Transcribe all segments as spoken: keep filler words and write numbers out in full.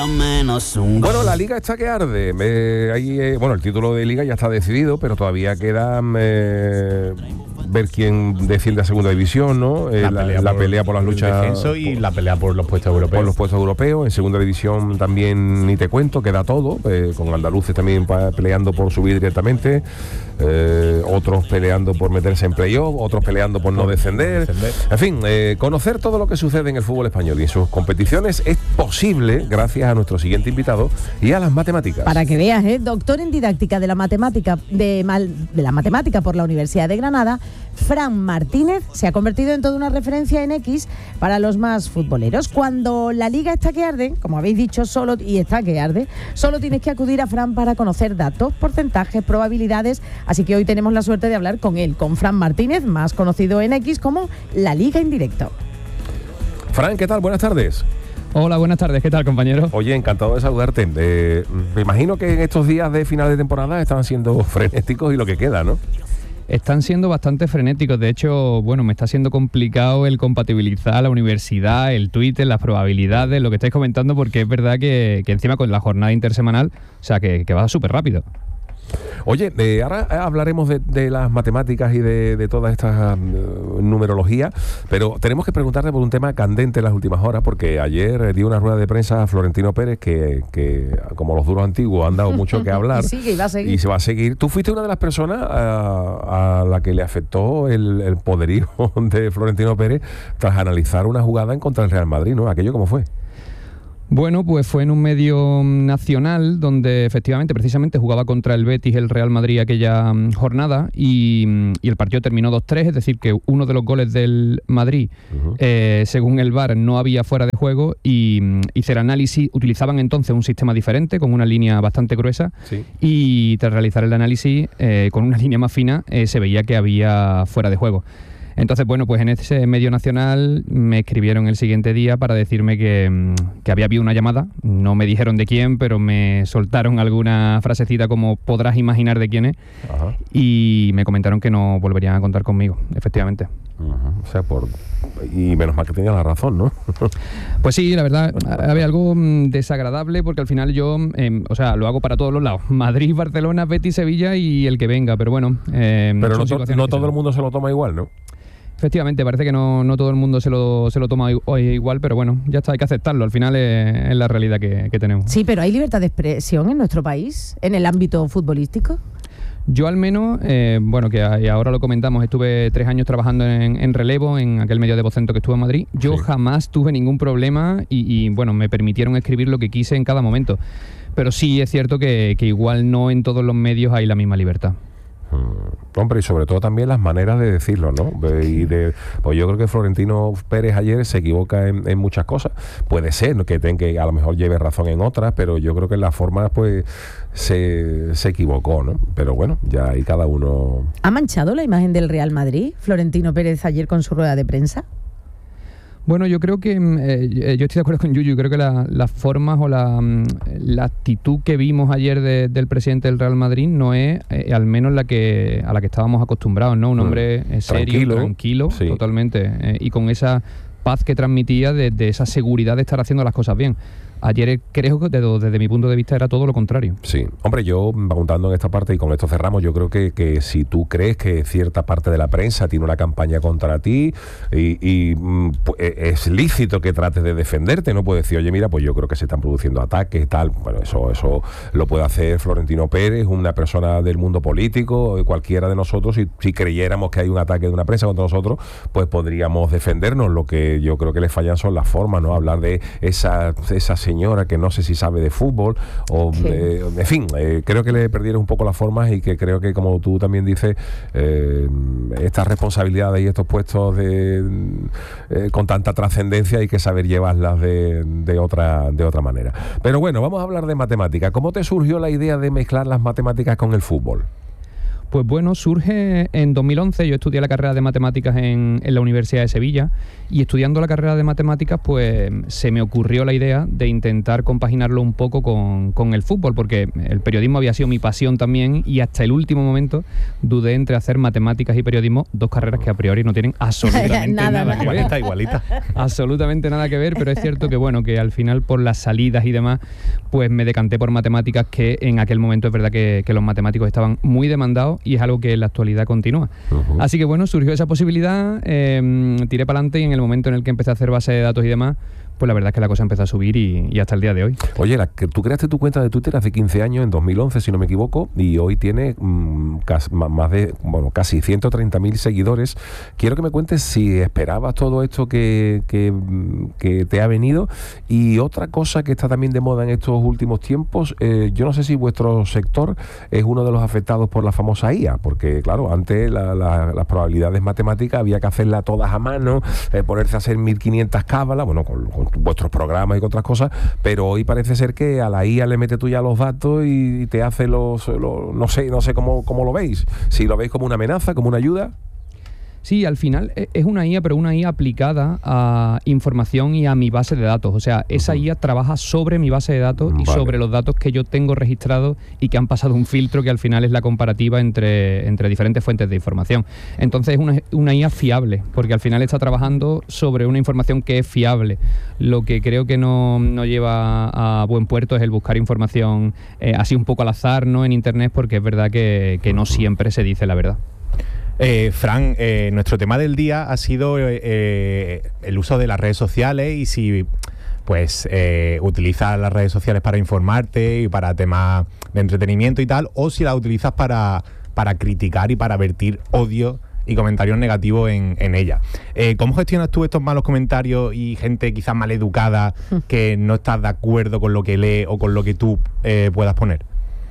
Bueno, la liga está que arde. Eh, ahí, eh, bueno, el título de liga ya está decidido, pero todavía queda eh, ver quién desciende a segunda división, ¿no? Eh, la, la, pelea, la por, pelea por las luchas descenso y por, la pelea por los puestos europeos. Por los puestos europeos. En segunda división también ni te cuento, queda todo, eh, con andaluces también pa, peleando por subir directamente, eh, otros peleando por meterse en playoff, otros peleando por no descender. descender. En fin, eh, conocer todo lo que sucede en el fútbol español y en sus competiciones es posible gracias a nuestro siguiente invitado y a las matemáticas. Para que veas, ¿eh? Doctor en didáctica de la matemática de, mal, de la matemática por la Universidad de Granada, Fran Martínez se ha convertido en toda una referencia en X para los más futboleros. Cuando la liga está que arde, como habéis dicho, solo y está que arde, solo tienes que acudir a Fran para conocer datos, porcentajes, probabilidades. Así que hoy tenemos la suerte de hablar con él, con Fran Martínez, más conocido en X como La Liga en Directo. Fran, ¿qué tal? Buenas tardes. Hola, buenas tardes. ¿Qué tal, compañero? Oye, encantado de saludarte. Eh, me imagino que en estos días de final de temporada están siendo frenéticos y lo que queda, ¿no? Están siendo bastante frenéticos. De hecho, bueno, me está siendo complicado el compatibilizar la universidad, el Twitter, las probabilidades, lo que estáis comentando, porque es verdad que, que encima con la jornada intersemanal, o sea, que, que va súper rápido. Oye, eh, ahora hablaremos de, de las matemáticas y de, de toda esta uh, numerología, pero tenemos que preguntarte por un tema candente en las últimas horas, porque ayer eh, dio una rueda de prensa a Florentino Pérez que, que como los duros antiguos han dado mucho que hablar. y, sigue, y, va a seguir. y se va a seguir. Tú fuiste una de las personas a, a la que le afectó el, el poderío de Florentino Pérez tras analizar una jugada en contra del Real Madrid, ¿no? ¿Aquello cómo fue? Bueno, pues fue en un medio nacional donde efectivamente, precisamente jugaba contra el Betis el Real Madrid aquella um, jornada y, y el partido terminó dos tres, es decir, que uno de los goles del Madrid, uh-huh. eh, según el V A R, no había fuera de juego y um, hice el análisis, utilizaban entonces un sistema diferente con una línea bastante gruesa sí. y tras realizar el análisis eh, con una línea más fina eh, se veía que había fuera de juego. Entonces, bueno, pues en ese medio nacional me escribieron el siguiente día para decirme que, que había habido una llamada. No me dijeron de quién, pero me soltaron alguna frasecita como podrás imaginar de quién es. Ajá. Y me comentaron que no volverían a contar conmigo, efectivamente. Ajá. O sea, por... Y menos mal que tenía la razón, ¿no? Pues sí, la verdad, había algo desagradable porque al final yo, eh, o sea, lo hago para todos los lados. Madrid, Barcelona, Betis, Sevilla y el que venga, pero bueno. Eh, pero no, to- no todo el mundo se lo toma igual, ¿no? Efectivamente, parece que no, no todo el mundo se lo, se lo toma hoy igual, pero bueno, ya está, hay que aceptarlo. Al final es, es la realidad que, que tenemos. Sí, pero ¿hay libertad de expresión en nuestro país, en el ámbito futbolístico? Yo al menos, eh, bueno, que ahora lo comentamos, estuve tres años trabajando en, en relevo, en aquel medio de Vocento que estuve en Madrid. Yo sí. jamás tuve ningún problema y, y, bueno, me permitieron escribir lo que quise en cada momento. Pero sí es cierto que, que igual no en todos los medios hay la misma libertad. Hombre, y sobre todo también las maneras de decirlo, ¿no? Y de, pues yo creo que Florentino Pérez ayer se equivoca en, en muchas cosas. Puede ser, ¿no? que, ten, que a lo mejor lleve razón en otras, pero yo creo que en las formas pues se, se equivocó, ¿no? Pero bueno, ya ahí cada uno... ¿Ha manchado la imagen del Real Madrid, Florentino Pérez, ayer con su rueda de prensa? Bueno, yo creo que, eh, yo estoy de acuerdo con Yuyu, creo que la, las formas o la, la actitud que vimos ayer de, del presidente del Real Madrid no es eh, al menos la que a la que estábamos acostumbrados, ¿no? Un hombre eh, serio, tranquilo, tranquilo sí. totalmente, eh, y con esa paz que transmitía de, de esa seguridad de estar haciendo las cosas bien. Ayer creo que desde, desde mi punto de vista era todo lo contrario. Sí, hombre, yo preguntando en esta parte y con esto cerramos, yo creo que, que si tú crees que cierta parte de la prensa tiene una campaña contra ti y, y pues, es lícito que trates de defenderte, no puedes decir, oye, mira, pues yo creo que se están produciendo ataques, tal, bueno, eso, eso lo puede hacer Florentino Pérez, una persona del mundo político, cualquiera de nosotros, si, si creyéramos que hay un ataque de una prensa contra nosotros, pues podríamos defendernos. Lo que yo creo que les fallan son las formas, ¿no? Hablar de esa, esa señora que no sé si sabe de fútbol o sí. eh, en fin, eh, creo que le perdieron un poco las formas y que creo que, como tú también dices, eh, estas responsabilidades y estos puestos de eh, con tanta trascendencia hay que saber llevarlas de, de otra de otra manera. Pero bueno, vamos a hablar de matemáticas. ¿Cómo te surgió la idea de mezclar las matemáticas con el fútbol? Pues bueno, surge en dos mil once, yo estudié la carrera de matemáticas en, en la Universidad de Sevilla, y estudiando la carrera de matemáticas pues se me ocurrió la idea de intentar compaginarlo un poco con, con el fútbol, porque el periodismo había sido mi pasión también, y hasta el último momento dudé entre hacer matemáticas y periodismo, dos carreras que a priori no tienen absolutamente nada, nada que ver. Igualita, igualita. Absolutamente nada que ver, pero es cierto que bueno, que al final por las salidas y demás, pues me decanté por matemáticas, que en aquel momento es verdad que, que los matemáticos estaban muy demandados, y es algo que en la actualidad continúa. Uh-huh. Así que bueno, surgió esa posibilidad, eh, tiré para adelante, y en el momento en el que empecé a hacer base de datos y demás, pues la verdad es que la cosa empezó a subir y, y hasta el día de hoy. Oye, la, que tú creaste tu cuenta de Twitter hace quince años, en dos mil once, si no me equivoco, y hoy tiene mmm, casi, más de, bueno, casi ciento treinta mil seguidores. Quiero que me cuentes si esperabas todo esto que, que, que te ha venido. Y otra cosa que está también de moda en estos últimos tiempos, eh, yo no sé si vuestro sector es uno de los afectados por la famosa I A, porque claro, antes la, la, las probabilidades matemáticas había que hacerlas todas a mano, eh, ponerse a hacer mil quinientas cábalas, bueno, con, con vuestros programas y con otras cosas, pero hoy parece ser que a la I A le metes tú ya los datos y te hace los, los no sé, no sé cómo, cómo lo veis, si lo veis como una amenaza, como una ayuda. Sí, al final es una I A, pero una I A aplicada a información y a mi base de datos. O sea, esa I A trabaja sobre mi base de datos y vale. sobre los datos que yo tengo registrados y que han pasado un filtro que al final es la comparativa entre, entre diferentes fuentes de información. Entonces es una, una I A fiable, porque al final está trabajando sobre una información que es fiable. Lo que creo que no, no lleva a buen puerto es el buscar información eh, así un poco al azar, ¿no?, en Internet, porque es verdad que, que no siempre se dice la verdad. Eh, Fran, eh, nuestro tema del día ha sido eh, el uso de las redes sociales, y si pues eh, utilizas las redes sociales para informarte y para temas de entretenimiento y tal, o si las utilizas para, para criticar y para vertir odio y comentarios negativos en, en ella. Eh, ¿Cómo gestionas tú estos malos comentarios y gente quizás mal educada que no está de acuerdo con lo que lee o con lo que tú eh, puedas poner?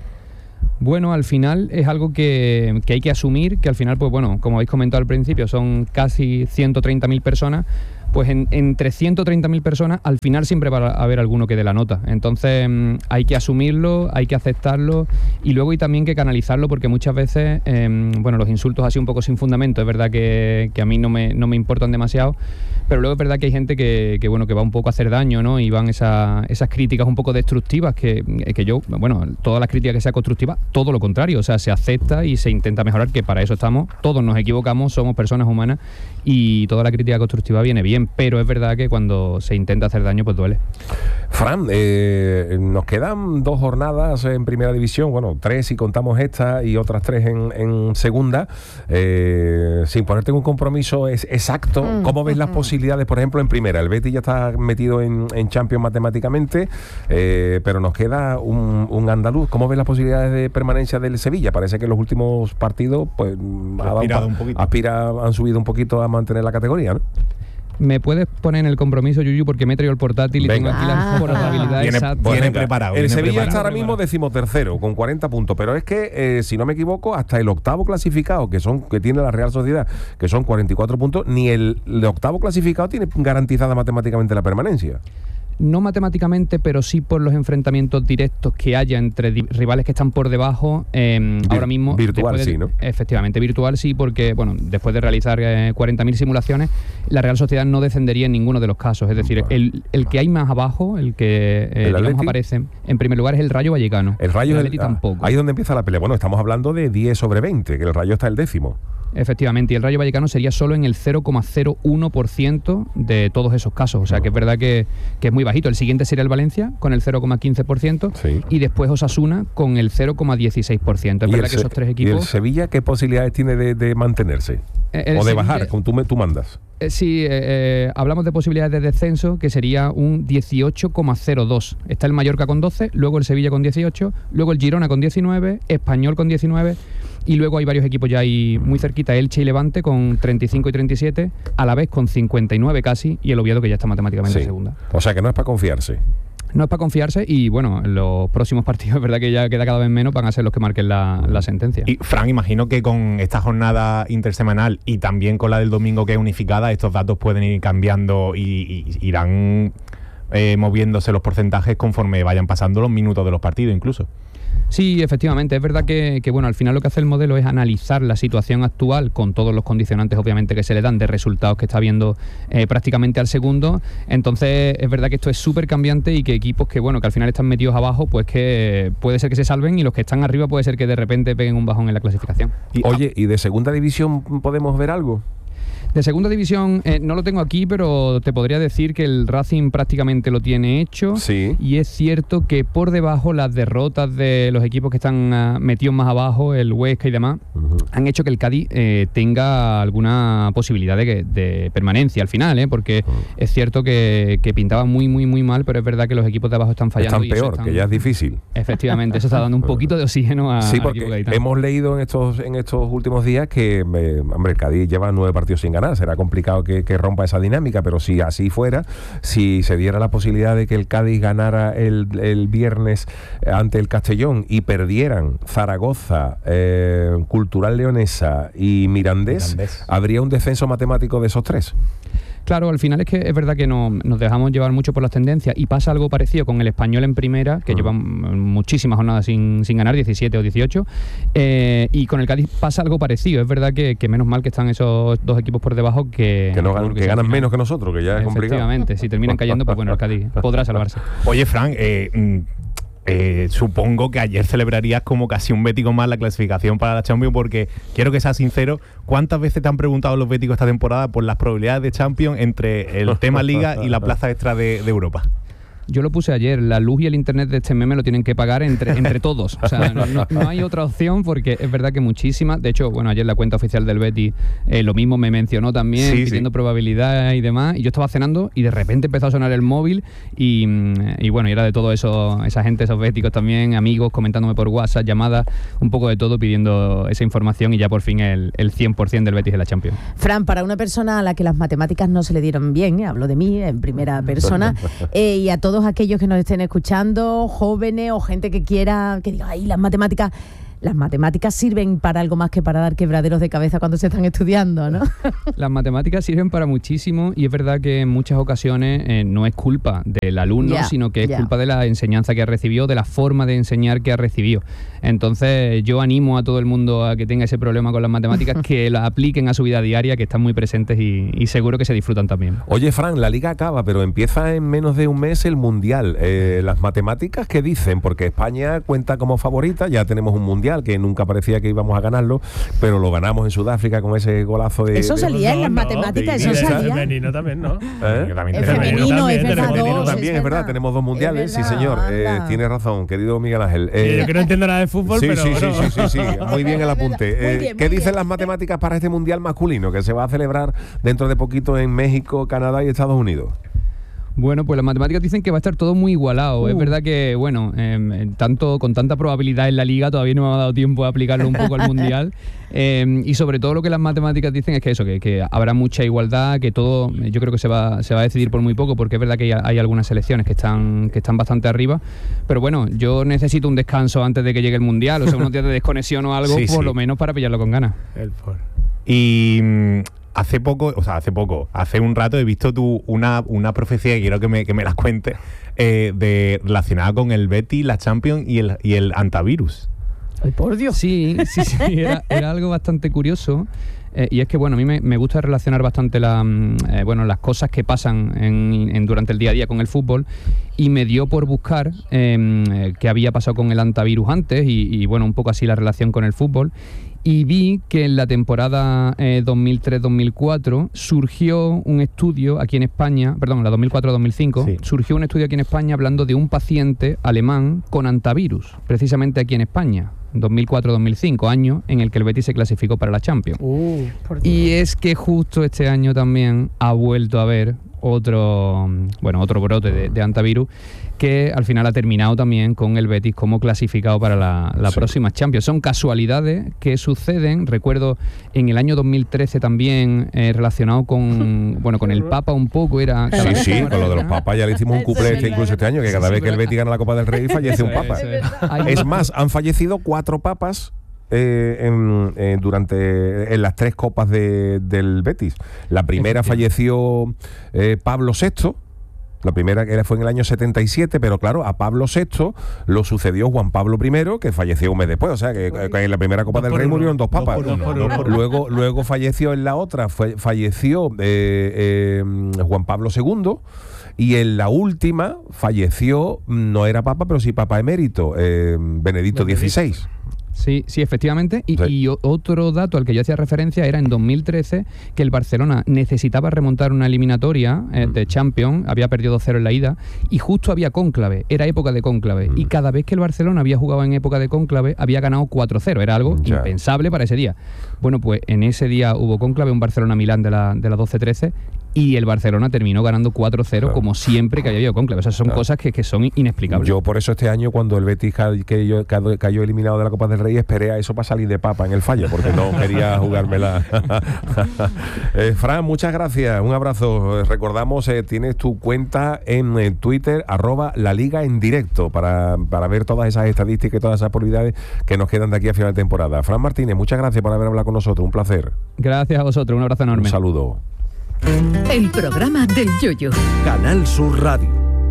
Bueno, al final es algo que, que hay que asumir, que al final, pues bueno, como habéis comentado al principio, son casi ciento treinta mil personas, pues en, entre ciento treinta mil personas al final siempre va a haber alguno que dé la nota. Entonces mmm, hay que asumirlo, hay que aceptarlo, y luego hay también que canalizarlo, porque muchas veces, eh, bueno, los insultos así un poco sin fundamento, es verdad que, que a mí no me, no me importan demasiado, pero luego es verdad que hay gente que, que bueno, que va un poco a hacer daño, ¿no? Y van esa, esas críticas un poco destructivas, que, que yo, bueno, todas las críticas que sea constructivas, todo lo contrario, o sea, se acepta y se intenta mejorar, que para eso estamos, todos nos equivocamos, somos personas humanas, y toda la crítica constructiva viene bien, pero es verdad que cuando se intenta hacer daño, pues duele. Fran, eh, nos quedan dos jornadas en primera división, bueno, tres si contamos esta y otras tres en, en segunda, eh, sin ponerte en un compromiso es, exacto, mm, ¿cómo ves mm, las posibilidades, por ejemplo, en primera? El Betis ya está metido en, en Champions matemáticamente, eh, pero nos queda un, un andaluz. ¿Cómo ves las posibilidades de permanencia del Sevilla? Parece que en los últimos partidos pues ha aspirado un poquito. Aspira, han subido un poquito a mantener la categoría, ¿no? ¿Me puedes poner en el compromiso, Yuyu? Porque me he traído el portátil y Venga. tengo aquí la probabilidad Viene, exacta. viene preparado. El viene Sevilla preparado, está ahora preparado. mismo decimotercero, con cuarenta puntos. Pero es que, eh, si no me equivoco, hasta el octavo clasificado, que son que tiene la Real Sociedad, que son cuarenta y cuatro puntos, ni el, el octavo clasificado tiene garantizada matemáticamente la permanencia. No matemáticamente, pero sí por los enfrentamientos directos que haya entre di- rivales que están por debajo. Eh, Vir- ahora mismo... Virtual, de, sí, ¿no? Efectivamente, virtual sí, porque bueno, después de realizar eh, cuarenta mil simulaciones, la Real Sociedad no descendería en ninguno de los casos. Es decir, vale. el, el que hay más abajo, el que eh, ¿El digamos, aparece en primer lugar, es el Rayo Vallecano. El Rayo el es Atleti el, tampoco. Ahí es donde empieza la pelea. Bueno, estamos hablando de diez sobre veinte, que el Rayo está el décimo. Efectivamente, y el Rayo Vallecano sería solo en el cero coma cero uno por ciento de todos esos casos. O sea, que es verdad que, que es muy bajito. El siguiente sería el Valencia, con el cero coma quince por ciento, sí. y después Osasuna, con el cero coma dieciséis por ciento. Es verdad que esos tres equipos... ¿Y el Sevilla qué posibilidades tiene de, de mantenerse? Eh, ¿O de Sevilla, bajar, como tú, me, tú mandas? Eh, sí, eh, eh, hablamos de posibilidades de descenso, que sería un dieciocho coma cero dos. Está el Mallorca con doce, luego el Sevilla con dieciocho, luego el Girona con diecinueve, Español con diecinueve... Y luego hay varios equipos ya ahí muy cerquita, Elche y Levante con treinta y cinco y treinta y siete, a la vez con cincuenta y nueve casi, y el Oviedo que ya está matemáticamente sí. en segunda. O sea que no es para confiarse. No es para confiarse, y bueno, los próximos partidos es verdad que ya queda cada vez menos, van a ser los que marquen la, la sentencia. Y Fran, imagino que con esta jornada intersemanal y también con la del domingo, que es unificada, estos datos pueden ir cambiando y, y irán eh, moviéndose los porcentajes conforme vayan pasando los minutos de los partidos incluso. Sí, efectivamente. Es verdad que, que, bueno, al final lo que hace el modelo es analizar la situación actual con todos los condicionantes, obviamente, que se le dan de resultados que está viendo eh, prácticamente al segundo. Entonces, es verdad que esto es súper cambiante y que equipos que, bueno, que al final están metidos abajo, pues que puede ser que se salven, y los que están arriba puede ser que de repente peguen un bajón en la clasificación. Y, oye, ¿y de segunda división podemos ver algo? De segunda división eh, no lo tengo aquí, pero te podría decir que el Racing prácticamente lo tiene hecho. Sí. Y es cierto que por debajo las derrotas de los equipos que están uh, metidos más abajo, el Huesca y demás, uh-huh. han hecho que el Cádiz eh, tenga alguna posibilidad de, de permanencia al final, ¿eh? Porque uh-huh. es cierto que, que pintaba muy, muy, muy mal, pero es verdad que los equipos de abajo están fallando. Están y peor, están, que ya es difícil. Efectivamente, eso está dando un poquito de oxígeno a Sí, al porque equipo gaditano. Hemos leído en estos, en estos últimos días que, eh, hombre, el Cádiz lleva nueve partidos sin ganar. Será complicado que, que rompa esa dinámica, pero si así fuera, si se diera la posibilidad de que el Cádiz ganara el, el viernes ante el Castellón y perdieran Zaragoza, eh, Cultural Leonesa y Mirandés, Mirandés, habría un descenso matemático de esos tres. Claro, al final es que es verdad que no, nos dejamos llevar mucho por las tendencias, y pasa algo parecido con el Español en primera, que uh-huh. lleva muchísimas jornadas sin, sin ganar, diecisiete o dieciocho, eh, y con el Cádiz pasa algo parecido. Es verdad que, que menos mal que están esos dos equipos por debajo que, que, no ganan, que, que ganan menos que nosotros, que ya es complicado. Efectivamente, si terminan cayendo, pues bueno, el Cádiz podrá salvarse. Oye, Fran, eh... Eh, supongo que ayer celebrarías como casi un bético más la clasificación para la Champions, porque quiero que seas sincero, ¿cuántas veces te han preguntado los béticos esta temporada por las probabilidades de Champions entre el tema Liga y la plaza extra de, de Europa? Yo lo puse ayer, la luz y el internet de este meme lo tienen que pagar entre, entre todos. O sea, no, no, no hay otra opción, porque es verdad que muchísimas. De hecho, bueno, ayer la cuenta oficial del Betis eh, lo mismo me mencionó también, sí, pidiendo sí. probabilidad y demás. Y yo estaba cenando y de repente empezó a sonar el móvil y, y bueno, y era de todo eso, esa gente, esos béticos también, amigos comentándome por WhatsApp, llamadas, un poco de todo pidiendo esa información, y ya por fin el, el cien por ciento del Betis de la Champions. Fran, para una persona a la que las matemáticas no se le dieron bien, eh, hablo de mí en primera persona, eh, y a todos aquellos que nos estén escuchando, jóvenes o gente que quiera, que diga, ay, las matemáticas, las matemáticas sirven para algo más que para dar quebraderos de cabeza cuando se están estudiando, ¿no? Las matemáticas sirven para muchísimo, y es verdad que en muchas ocasiones eh, no es culpa del alumno, yeah, sino que es yeah. culpa de la enseñanza que ha recibido, de la forma de enseñar que ha recibido. Entonces yo animo a todo el mundo a que tenga ese problema con las matemáticas, que la apliquen a su vida diaria, que están muy presentes y, y seguro que se disfrutan también. Oye, Fran, la Liga acaba, pero empieza en menos de un mes el Mundial. Eh, ¿Las matemáticas qué dicen? Porque España cuenta como favorita, ya tenemos un Mundial que nunca parecía que íbamos a ganarlo, pero lo ganamos en Sudáfrica con ese golazo de... Eso de, salía en las no, matemáticas, no, eso salía. El femenino también, ¿no? ¿Eh? El femenino, es verdad. El femenino también, es verdad, tenemos dos mundiales, sí señor, eh, tienes razón, querido Miguel Ángel. Eh, Yo que no entiendo nada de fútbol, sí, pero... Sí, bueno. sí, sí, sí, sí, muy bien el apunte. Eh, bien, ¿Qué dicen bien. las matemáticas para este mundial masculino, que se va a celebrar dentro de poquito en México, Canadá y Estados Unidos? Bueno, pues las matemáticas dicen que va a estar todo muy igualado. Uh. Es verdad que, bueno, eh, tanto con tanta probabilidad en la Liga todavía no me ha dado tiempo de aplicarlo un poco al Mundial. Eh, y sobre todo lo que las matemáticas dicen es que eso, que, que habrá mucha igualdad, que todo, yo creo que se va, se va a decidir por muy poco, porque es verdad que hay, hay algunas selecciones que están, que están bastante arriba. Pero bueno, yo necesito un descanso antes de que llegue el Mundial, o sea, unos días de desconexión o algo, sí, por sí. lo menos para pillarlo con ganas. El por. Y... Hace poco, o sea, hace poco, hace un rato he visto tú una, una profecía que quiero que me, que me las cuentes, eh, de, relacionada con el Betis, la Champions y el, y el antivirus. ¡Ay, por Dios! Sí, sí, sí, era, era algo bastante curioso. Eh, y es que, bueno, a mí me, me gusta relacionar bastante la, eh, bueno, las cosas que pasan en, en, durante el día a día con el fútbol, y me dio por buscar eh, qué había pasado con el antivirus antes y, y, bueno, un poco así la relación con el fútbol. Y vi que en la temporada eh, dos mil tres dos mil cuatro surgió un estudio aquí en España, perdón, la dos mil cuatro dos mil cinco, sí. surgió un estudio aquí en España hablando de un paciente alemán con antivirus, precisamente aquí en España, dos mil cuatro dos mil cinco, año en el que el Betis se clasificó para la Champions. Uh, y es que justo este año también ha vuelto a haber otro, bueno, otro brote de, de antivirus, que al final ha terminado también con el Betis como clasificado para la, la sí. próxima Champions. Son casualidades que suceden. Recuerdo en el año dos mil trece también eh, relacionado con bueno con el Papa un poco. Era Sí, sí, con lo de los papas ya le hicimos un cuplé este incluso este año, que cada sí, vez que el Betis gana la Copa del Rey fallece un papa. Es más, han fallecido cuatro papas Eh, en, eh, durante en las tres copas de, del Betis. La primera falleció eh, Pablo sexto, La primera era fue en el año setenta y siete, pero claro, a Pablo sexto lo sucedió Juan Pablo primero, que falleció un mes después. O sea, que, que en la primera Copa del Rey uno. murieron dos papas. Dos por uno, dos por uno. Luego, luego falleció en la otra, fue, falleció eh, eh, Juan Pablo segundo. Y en la última falleció, no era papa, pero sí papa emérito, eh, Benedicto dieciséis. Sí, sí, efectivamente. Y, Sí. y o- otro dato al que yo hacía referencia era en dos mil trece, que el Barcelona necesitaba remontar una eliminatoria eh, de Champions, había perdido dos cero en la ida, y justo había cónclave, era época de cónclave. Y cada vez que el Barcelona había jugado en época de cónclave, había ganado cuatro cero, era algo Ya. impensable para ese día. Bueno, pues en ese día hubo cónclave, un Barcelona-Milán de la, de la doce trece, y el Barcelona terminó ganando cuatro cero, Claro. como siempre que había habido cónclave. O sea, son Claro. cosas que, que son inexplicables. Yo por eso este año, cuando el Betis ca- que yo- ca- cayó eliminado de la Copa del Rey, esperé a eso para salir de papa en el fallo, porque no quería jugármela. eh, Fran, muchas gracias, un abrazo. Eh, Recordamos, eh, tienes tu cuenta en eh, Twitter, arroba la Liga en directo, para, para ver todas esas estadísticas y todas esas probabilidades que nos quedan de aquí a final de temporada. Fran Martínez, muchas gracias por haber hablado con nosotros, un placer. Gracias a vosotros, un abrazo enorme. Un saludo. El programa del Yoyo. Canal Sur Radio.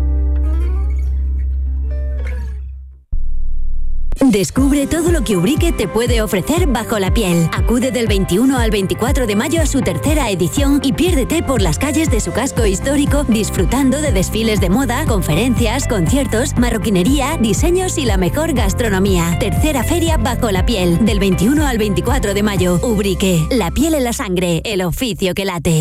Descubre todo lo que Ubrique te puede ofrecer bajo la piel. Acude del veintiuno al veinticuatro de mayo a su tercera edición y piérdete por las calles de su casco histórico disfrutando de desfiles de moda, conferencias, conciertos, marroquinería, diseños y la mejor gastronomía. Tercera feria bajo la piel, del veintiuno al veinticuatro de mayo. Ubrique, la piel en la sangre, el oficio que late.